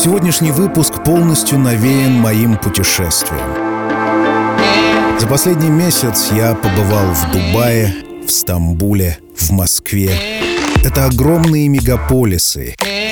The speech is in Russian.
Сегодняшний выпуск полностью навеян моим путешествием. За последний месяц я побывал в Дубае, в Стамбуле, в Москве. Это огромные мегаполисы,